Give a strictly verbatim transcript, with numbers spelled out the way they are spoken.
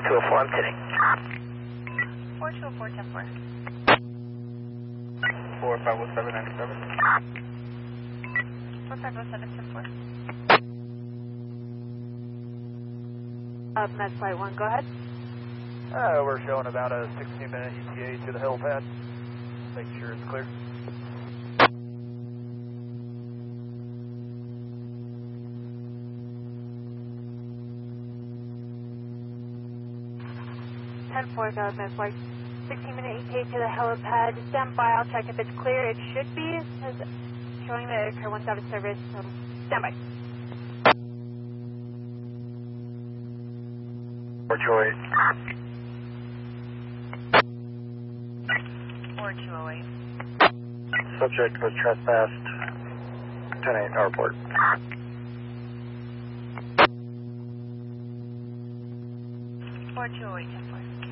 two oh four, I'm kidding. four two oh four, ten four. four five oh seven nine seven. four five oh seven, ten four. Uh, Med Flight one, go ahead. Uh, we're showing about a sixteen minute E T A to the helipad. Make sure it's clear. ten four, go ahead, Med Flight. sixteen minute E T A to the helipad. Stand by, I'll check if it's clear. It should be. It says showing that it occurred once out of service, so stand by. four two oh eight. four two oh eight. Subject was trespassed. ten eight, airport. four two oh eight, ten four.